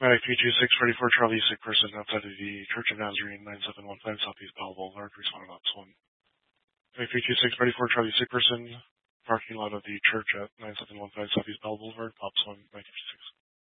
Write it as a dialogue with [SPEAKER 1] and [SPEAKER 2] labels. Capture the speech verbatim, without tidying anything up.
[SPEAKER 1] Medic three two six ready for Charlie, sick person outside of the Church of Nazarene, nine seven one five Southeast Powell Boulevard, responding ops one. Medic three two six ready for Charlie, sick person, parking lot of the church at nine seven one five Southeast Powell Boulevard, ops one, Medic three two six.